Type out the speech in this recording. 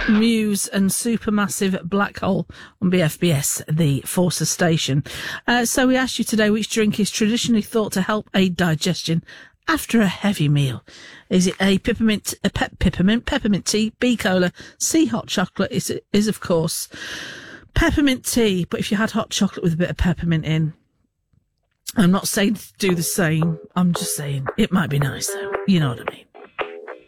Muse and Supermassive Black Hole on BFBS, the Forces station. So we asked you today which drink is traditionally thought to help aid digestion after a heavy meal. Is it A, peppermint tea, B, cola, C, hot chocolate? Is of course peppermint tea, but if you had hot chocolate with a bit of peppermint in, I'm not saying to do the same. I'm just saying it might be nice though. You know what I mean.